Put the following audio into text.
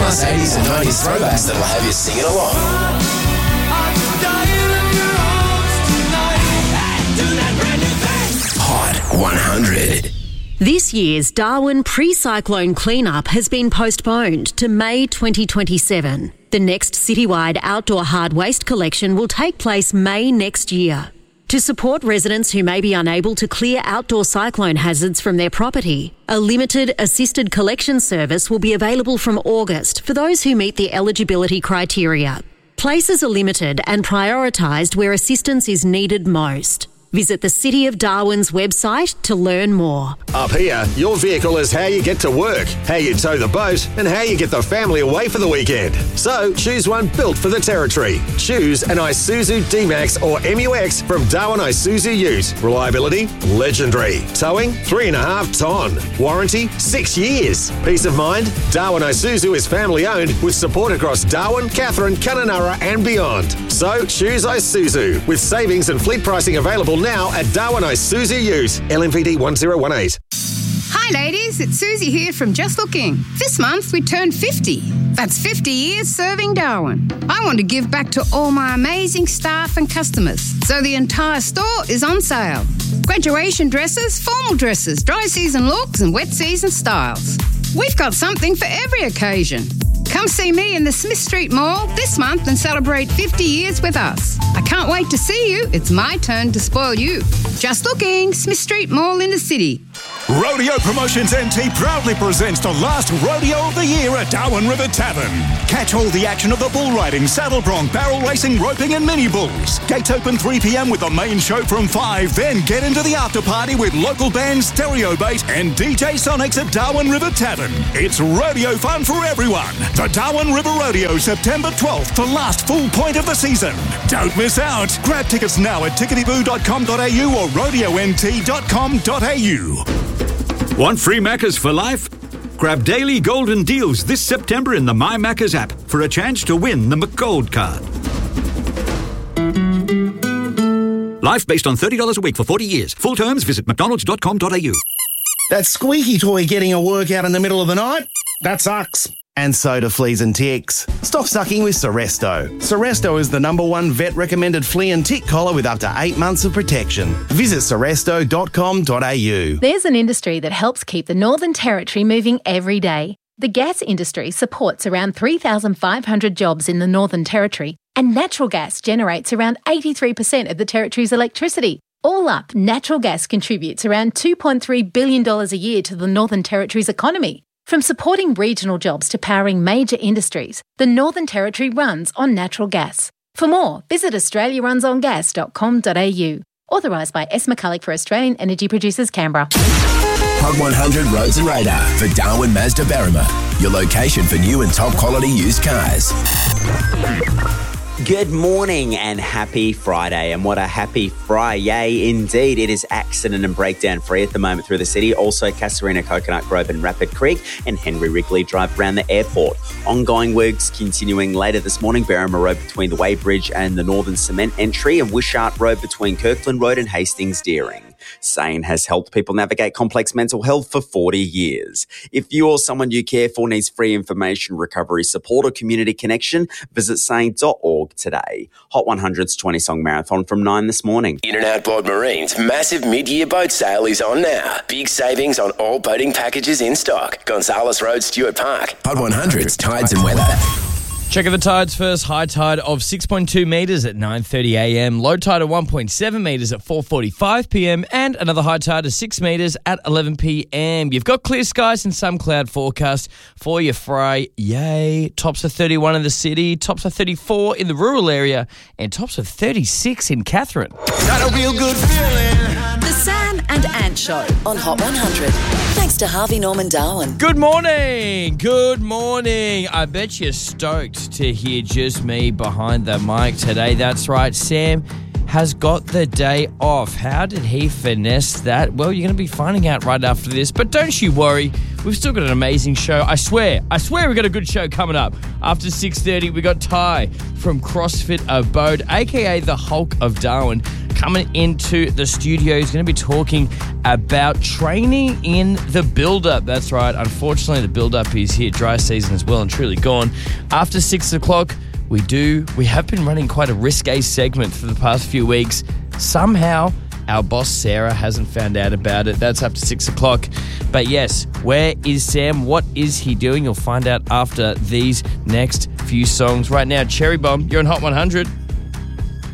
plus 80s and 90s throwbacks that'll have you singing along. Hot 100. This year's Darwin pre-cyclone cleanup has been postponed to May 2027. The next citywide outdoor hard waste collection will take place May next year. To support residents who may be unable to clear outdoor cyclone hazards from their property, a limited assisted collection service will be available from August for those who meet the eligibility criteria. Places are limited and prioritised where assistance is needed most. Visit the City of Darwin's website to learn more. Up here, your vehicle is how you get to work, how you tow the boat, and how you get the family away for the weekend. So choose one built for the territory. Choose an Isuzu D-Max or MUX from Darwin Isuzu Ute. Reliability, legendary. Towing, 3.5 tonne. Warranty, 6 years. Peace of mind, Darwin Isuzu is family owned with support across Darwin, Katherine, Kununurra and beyond. So choose Isuzu with savings and fleet pricing available now at Darwin Isuzu Ute. LMPD 1018. Hi ladies, it's Susie here from Just Looking. This month we turned 50. That's 50 years serving Darwin. I want to give back to all my amazing staff and customers, so the entire store is on sale. Graduation dresses, formal dresses, dry season looks and wet season styles. We've got something for every occasion. Come see me in the Smith Street Mall this month and celebrate 50 years with us. I can't wait to see you. It's my turn to spoil you. Just Looking, Smith Street Mall in the city. Rodeo Promotions NT proudly presents the last rodeo of the year at Darwin River Tavern. Catch all the action of the bull riding, saddle bronc, barrel racing, roping and mini bulls. Gates open 3 p.m. with the main show from 5. Then get into the after party with local bands Stereo Bait and DJ Sonics at Darwin River Tavern. It's rodeo fun for everyone. The Darwin River Rodeo, September 12th, the last full point of the season. Don't miss out. Grab tickets now at ticketyboo.com.au or rodeont.com.au. Want free Maccas for life? Grab daily golden deals this September in the My Maccas app for a chance to win the McGold card. Life based on $30 a week for 40 years. Full terms, visit mcdonalds.com.au. That squeaky toy getting a workout in the middle of the night? That sucks. And so do fleas and ticks. Stop sucking with Seresto. Seresto is the #1 vet-recommended flea and tick collar with up to 8 months of protection. Visit seresto.com.au. There's an industry that helps keep the Northern Territory moving every day. The gas industry supports around 3,500 jobs in the Northern Territory, and natural gas generates around 83% of the Territory's electricity. All up, natural gas contributes around $2.3 billion a year to the Northern Territory's economy. From supporting regional jobs to powering major industries, the Northern Territory runs on natural gas. For more, visit australiarunsongas.com.au. Authorised by S. McCulloch for Australian Energy Producers, Canberra. Hot 100 Roads and Radar for Darwin Mazda Berrima. Your location for new and top quality used cars. Good morning and happy Friday. And what a happy Friday indeed. It is accident and breakdown free at the moment through the city. Also Casuarina, Coconut Grove and Rapid Creek and Henry Wrigley Drive around the airport. Ongoing works continuing later this morning. Berrima Road between the Weybridge and the Northern Cement entry and Wishart Road between Kirkland Road and Hastings Deering. SANE has helped people navigate complex mental health for 40 years. If you or someone you care for needs free information, recovery support or community connection, visit sane.org today. Hot 100's 20-song marathon from 9 this morning. In and Outboard Marine's massive mid-year boat sale is on now. Big savings on all boating packages in stock. Gonzales Road, Stuart Park. Hot 100's tides and weather. Check out the tides first. High tide of 6.2 metres at 9:30 a.m. Low tide of 1.7 metres at 4:45 p.m. And another high tide of 6 metres at 11 p.m. You've got clear skies and some cloud forecast for your Friday. Yay. Tops of 31 in the city. Tops of 34 in the rural area. And tops of 36 in Katherine. Got a real good feeling. The Sam and Ant Show on Hot 100. Thanks to Harvey Norman Darwin. Good morning. Good morning. I bet you're stoked to hear just me behind the mic today. That's right, Sam has got the day off. How did he finesse that? Well, you're going to be finding out right after this, but don't you worry, we've still got an amazing show. I swear we've got a good show coming up. After 6:30, we got Ty from CrossFit Abode, aka the Hulk of Darwin. coming into the studio. He's going to be talking about training in the build-up. That's right. Unfortunately, the build-up is here. Dry season is well and truly gone. After 6 o'clock, we have been running quite a risque segment for the past few weeks. Somehow, our boss Sarah hasn't found out about it. That's after 6 o'clock. But yes, where is Sam? What is he doing? You'll find out after these next few songs. Right now, Cherry Bomb, you're on Hot 100.